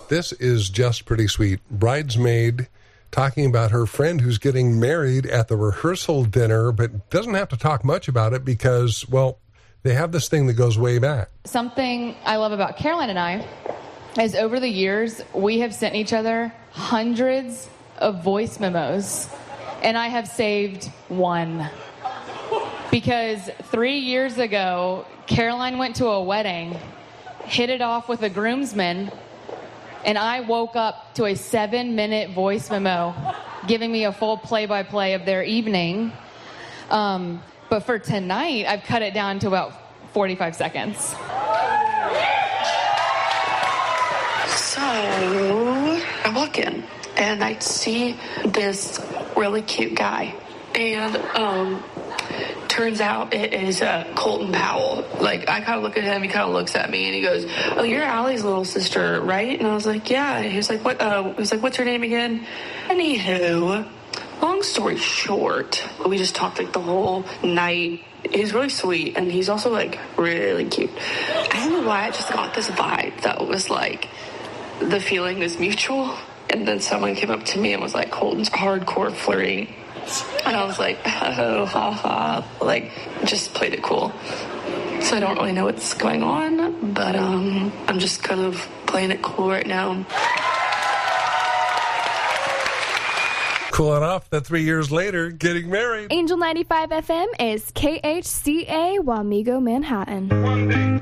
This is just pretty sweet. Bridesmaid talking about her friend who's getting married at the rehearsal dinner, but doesn't have to talk much about it because, well, they have this thing that goes way back. Something I love about Caroline and I is over the years, we have sent each other hundreds of voice memos, and I have saved one. Because 3 years ago, Caroline went to a wedding, hit it off with a groomsman, and I woke up to a 7-minute voice memo giving me a full play-by-play of their evening. But for tonight, I've cut it down to about 45 seconds. So I walk in and I see this really cute guy. And turns out it is Colton Powell. Like, I kind of look at him, he kind of looks at me, and he goes, "Oh, you're Allie's little sister, right?" And I was like, "Yeah." And he was like, "What?" He was like, "What's her name again?" Anywho, long story short, we just talked like the whole night. He's really sweet, and he's also like really cute. I don't know why I just got this vibe that was like the feeling is mutual. And then someone came up to me and was like, "Colton's hardcore flirting." And I was like, "Oh, ha ha," like just played it cool. So I don't really know what's going on, but I'm just kind of playing it cool right now. Cool enough that 3 years later, getting married. Angel 95 FM is KHCA Wamego, Manhattan.